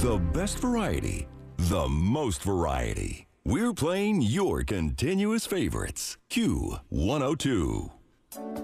The best variety, the most variety. We're playing your continuous favorites. Q102.